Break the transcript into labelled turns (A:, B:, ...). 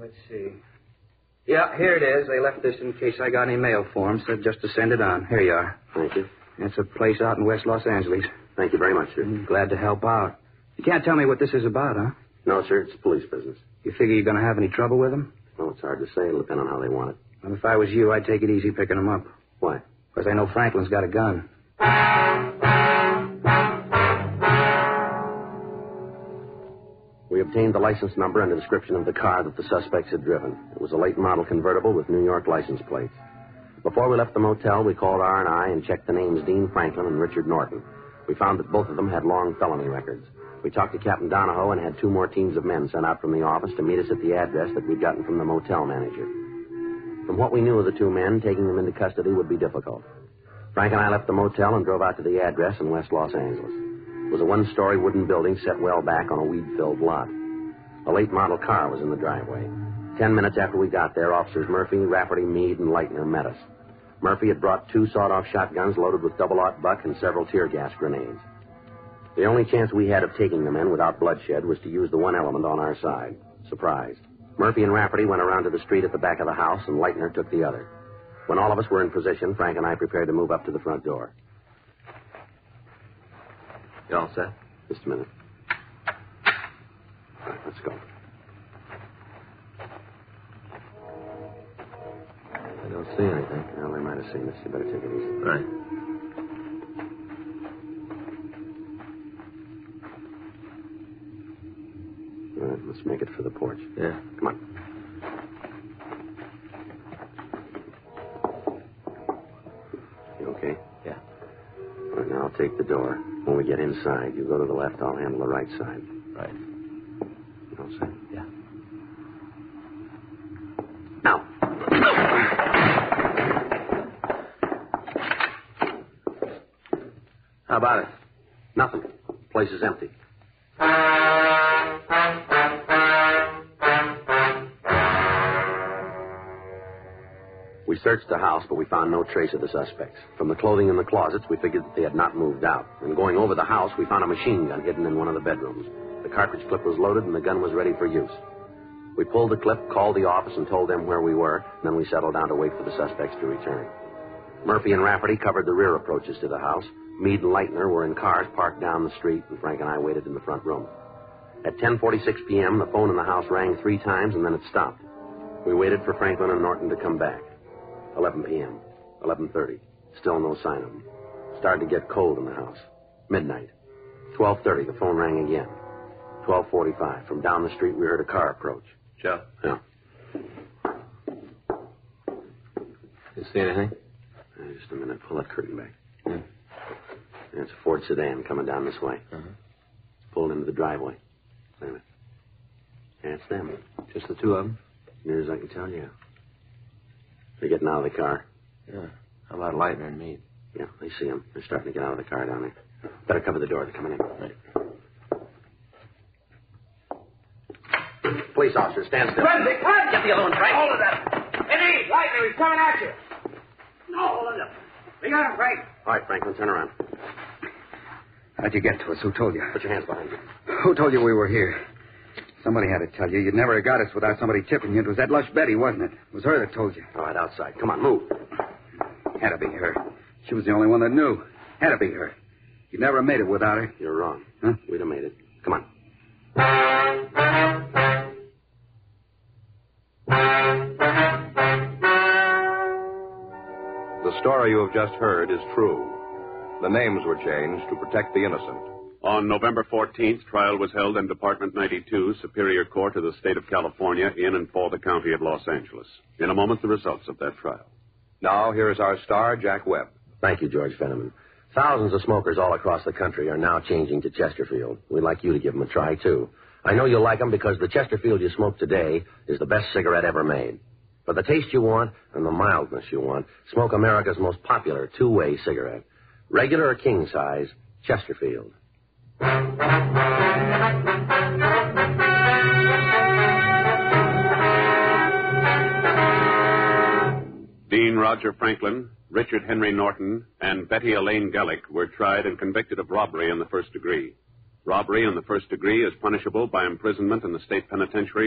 A: let's see. Yeah, here it is. They left this in case I got any mail for them. Said just to send it on. Here you are.
B: Thank you.
A: It's a place out in West Los Angeles.
B: Thank you very much, sir.
A: Glad to help out. You can't tell me what this is about, huh?
B: No, sir. It's police business.
A: You figure you're going to have any trouble with them?
B: Well, it's hard to say. It'll depend on how they want it.
A: Well, if I was you, I'd take it easy picking them up.
B: Why?
A: Because I know Franklin's got a gun.
B: We obtained the license number and a description of the car that the suspects had driven. It was a late model convertible with New York license plates. Before we left the motel, we called R&I and checked the names Dean Franklin and Richard Norton. We found that both of them had long felony records. We talked to Captain Donahoe and had 2 more teams of men sent out from the office to meet us at the address that we'd gotten from the motel manager. From what we knew of the 2 men, taking them into custody would be difficult. Frank and I left the motel and drove out to the address in West Los Angeles. It was a 1-story wooden building set well back on a weed-filled lot. A late model car was in the driveway. 10 minutes after we got there, Officers Murphy, Rafferty, Meade, and Leitner met us. Murphy had brought 2 sawed-off shotguns loaded with double-aught buck and several tear gas grenades. The only chance we had of taking them in without bloodshed was to use the one element on our side, surprise. Murphy and Rafferty went around to the street at the back of the house, and Leitner took the other. When all of us were in position, Frank and I prepared to move up to the front door. You all set? Just a minute. All right, let's go. I don't see anything. Well, they might have seen us. You better take it easy. All right. All right, let's make it for the porch. Yeah. Come on. You okay? Yeah. All right, now I'll take the door. When we get inside, you go to the left, I'll handle the right side. Right. You all set? Yeah. Now. How about it? Nothing. Place is empty. We searched the house, but we found no trace of the suspects. From the clothing in the closets, we figured that they had not moved out. And going over the house, we found a machine gun hidden in one of the bedrooms. The cartridge clip was loaded, and the gun was ready for use. We pulled the clip, called the office, and told them where we were, and then we settled down to wait for the suspects to return. Murphy and Rafferty covered the rear approaches to the house. Meade and Leitner were in cars parked down the street, and Frank and I waited in the front room. At 10:46 p.m., the phone in the house rang 3 times, and then it stopped. We waited for Franklin and Norton to come back. 11 p.m., 11:30. Still no sign of them. Started to get cold in the house. Midnight. 12:30, the phone rang again. 12:45. From down the street, we heard a car approach.
C: Joe?
B: Yeah.
C: You see anything?
B: Just a minute. Pull that curtain back. Yeah. It's a Ford sedan coming down this way.
C: Uh-huh.
B: Pulled into the driveway. Wait a minute. Yeah, it's them.
C: Just the 2 of them?
B: Near as I can tell, yeah. They're getting out of the car.
C: Yeah. How about Leitner and Meade?
B: Yeah, they see them. They're starting to get out of the car down there. Better cover the door. They're coming in.
C: Right.
B: Police officer, stand still.
D: Forensic!
B: Get the other one, Frank.
D: Hold it up. Eddie, Leitner, he's coming at you. No, hold it up. We got him, Frank.
B: All right, Franklin, turn around.
A: How'd you get to us? Who told you?
B: Put your hands behind you.
A: Who told you we were here? Somebody had to tell you. You'd never have got us without somebody tipping you. It was that lush Betty, wasn't it? It was her that told you.
B: All right, outside. Come on, move.
A: Had to be her. She was the only one that knew. Had to be her. You'd never have made it without her.
B: You're wrong.
A: Huh?
B: We'd have made it. Come on.
E: The story you have just heard is true. The names were changed to protect the innocent.
F: On November 14th, trial was held in Department 92, Superior Court of the State of California, in and for the County of Los Angeles. In a moment, the results of that trial.
E: Now, here is our star, Jack Webb.
B: Thank you, George Fenneman. Thousands of smokers all across the country are now changing to Chesterfield. We'd like you to give them a try, too. I know you'll like them because the Chesterfield you smoke today is the best cigarette ever made. For the taste you want and the mildness you want, smoke America's most popular 2-way cigarette. Regular or king size, Chesterfield.
F: Dean Roger Franklin, Richard Henry Norton, and Betty Elaine Gellick were tried and convicted of robbery in the first degree. Robbery in the first degree is punishable by imprisonment in the state penitentiary